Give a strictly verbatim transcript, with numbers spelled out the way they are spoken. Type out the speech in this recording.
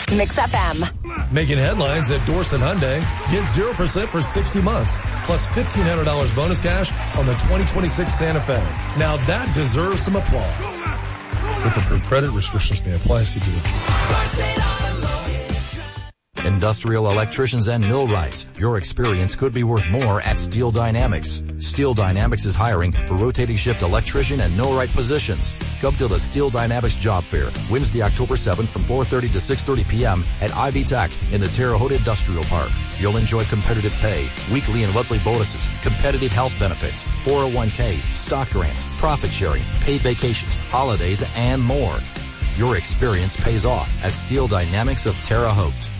Mix F M. Making headlines at Dorson Hyundai. Get zero percent for sixty months, plus fifteen hundred dollars bonus cash on the twenty twenty-six Santa Fe. Now that deserves some applause. With approved credit, restrictions may apply. See dealer. Industrial electricians and millwrights. Your experience could be worth more at Steel Dynamics. Steel Dynamics is hiring for rotating shift electrician and millwright positions. Come to the Steel Dynamics Job Fair, Wednesday, October seventh from four thirty to six thirty p.m. at I B Tech in the Terre Haute Industrial Park. You'll enjoy competitive pay, weekly and monthly bonuses, competitive health benefits, four oh one k, stock grants, profit sharing, paid vacations, holidays, and more. Your experience pays off at Steel Dynamics of Terre Haute.